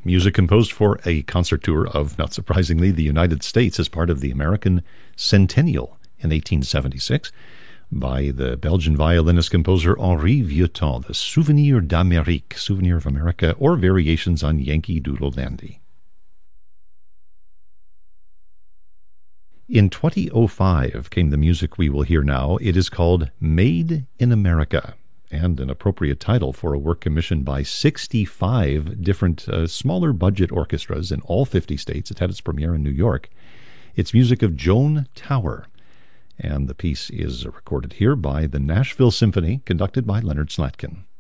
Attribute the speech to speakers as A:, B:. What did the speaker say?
A: music composed for a concert tour of, not surprisingly, the United States as part of the American Centennial in 1876 by the Belgian violinist-composer Henri Vieuxtemps, the Souvenir d'Amérique, Souvenir of America, or Variations on Yankee Doodle Dandy. In 2005 came the music we will hear now. It is called Made in America, and an appropriate title for a work commissioned by 65 different smaller budget orchestras in all 50 states. It had its premiere in New York. It's music of Joan Tower, and the piece is recorded here by the Nashville Symphony, conducted by Leonard Slatkin.